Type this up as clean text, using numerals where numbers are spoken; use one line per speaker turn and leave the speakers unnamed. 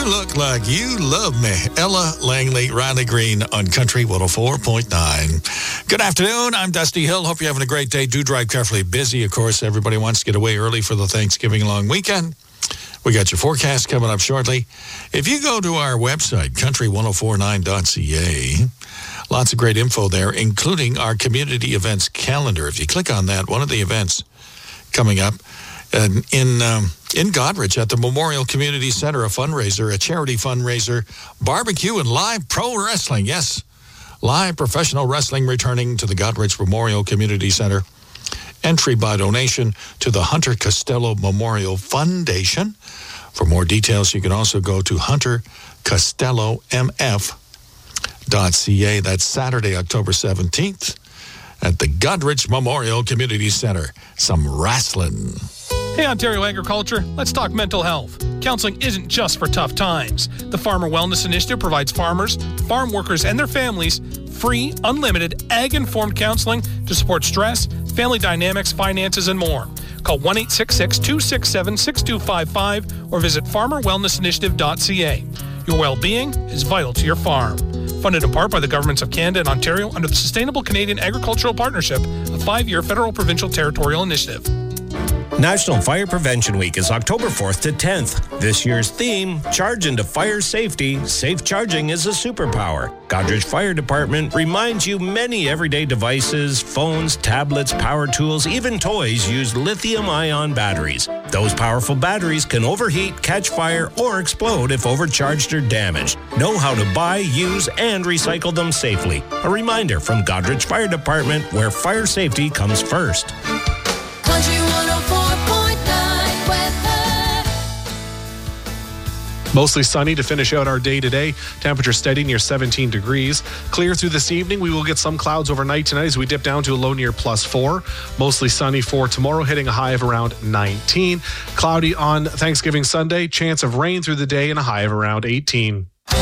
You look like you love me. Ella Langley, Riley Green on Country 104.9. Good afternoon. I'm Dusty Hill. Hope you're having a great day. Do drive carefully. Busy, of course. Everybody wants to get away early for the Thanksgiving long weekend. We got your forecast coming up shortly. If you go to our website, country1049.ca, lots of great info there, including our community events calendar. If you click on that, one of the events coming up in Goderich at the Memorial Community Center, a fundraiser, a charity fundraiser, barbecue and live pro wrestling. Yes, live professional wrestling returning to the Goderich Memorial Community Center. Entry by donation to the Hunter Costello Memorial Foundation. For more details, you can also go to huntercostellomf.ca. That's Saturday, October 17th at the Goderich Memorial Community Center. Some wrestling.
Hey, Ontario Agriculture, let's talk mental health. Counseling isn't just for tough times. The Farmer Wellness Initiative provides farmers, farm workers, and their families free, unlimited, ag-informed counseling to support stress, family dynamics, finances, and more. Call 1-866-267-6255 or visit farmerwellnessinitiative.ca. Your well-being is vital to your farm. Funded in part by the governments of Canada and Ontario under the Sustainable Canadian Agricultural Partnership, a 5-year federal provincial territorial initiative.
National Fire Prevention Week is October 4th to 10th. This year's theme, Charge into Fire Safety. Safe charging is a superpower. Goderich Fire Department reminds you many everyday devices, phones, tablets, power tools, even toys use lithium-ion batteries. Those powerful batteries can overheat, catch fire, or explode if overcharged or damaged. Know how to buy, use, and recycle them safely. A reminder from Goderich Fire Department, where fire safety comes first.
Country 104.9 weather.
Mostly sunny to finish out our day today. Temperature steady near 17 degrees. Clear through this evening. We will get some clouds overnight tonight as we dip down to a low near +4. Mostly sunny for tomorrow, hitting a high of around 19. Cloudy on Thanksgiving Sunday. Chance of rain through the day and a high of around 18.